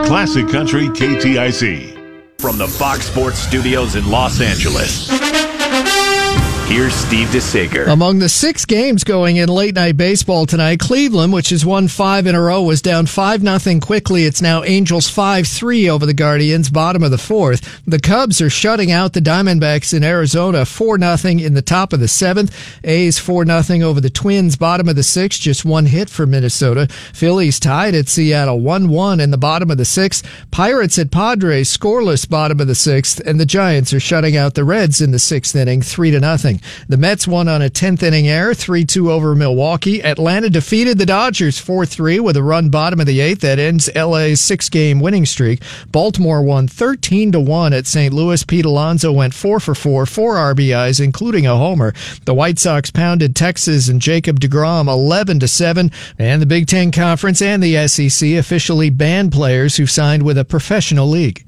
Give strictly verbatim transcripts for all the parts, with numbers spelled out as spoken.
Classic Country K T I C. From the Fox Sports Studios in Los Angeles, here's Steve DeSager. Among the six games going in late night baseball tonight, Cleveland, which has won five in a row, was down five nothing quickly. It's now Angels five three over the Guardians, bottom of the fourth. The Cubs are shutting out the Diamondbacks in Arizona four nothing in the top of the seventh. A's four nothing over the Twins, bottom of the sixth, just one hit for Minnesota. Phillies tied at Seattle one one in the bottom of the sixth. Pirates at Padres scoreless, bottom of the sixth, and the Giants are shutting out the Reds in the sixth inning three to nothing. The Mets won on a tenth inning error, three two over Milwaukee. Atlanta defeated the Dodgers four three with a run bottom of the eighth that ends L A's six-game winning streak. Baltimore won thirteen to one at Saint Louis. Pete Alonso went four for four, four R B Is, including a homer. The White Sox pounded Texas and Jacob deGrom eleven to seven. And the Big Ten Conference and the S E C officially banned players who signed with a professional league.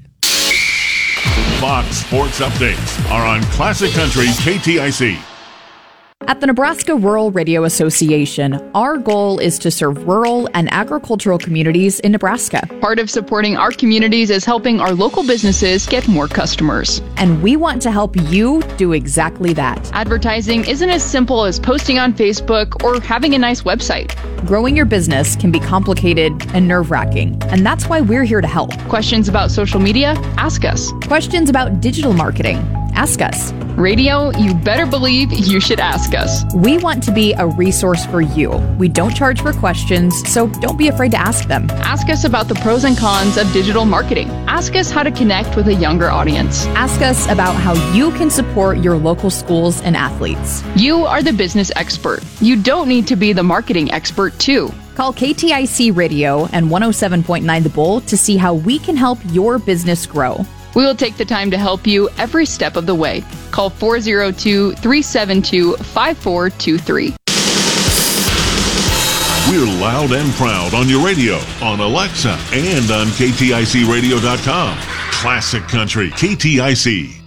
Fox Sports Updates are on Classic Country K T I C. At the Nebraska Rural Radio Association, our goal is to serve rural and agricultural communities in Nebraska. Part of supporting our communities is helping our local businesses get more customers. And we want to help you do exactly that. Advertising isn't as simple as posting on Facebook or having a nice website. Growing your business can be complicated and nerve-wracking, and that's why we're here to help. Questions about social media? Ask us. Questions about digital marketing? Ask us. Radio, you better believe you should ask us. We want to be a resource for you. We don't charge for questions, so don't be afraid to ask them. Ask us about the pros and cons of digital marketing. Ask us how to connect with a younger audience. Ask us about how you can support your local schools and athletes. You are the business expert. You don't need to be the marketing expert, too. Call K T I C Radio and one oh seven point nine The Bull to see how we can help your business grow. We will take the time to help you every step of the way. Call four oh two, three seven two, five four two three. We're loud and proud on your radio, on Alexa, and on K T I C radio dot com. Classic Country K T I C.